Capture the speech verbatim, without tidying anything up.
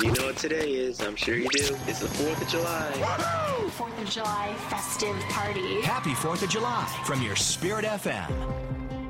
You know what today is, I'm sure you do. It's the fourth of July. Woo-hoo! fourth of July festive party. Happy fourth of July from your Spirit F M.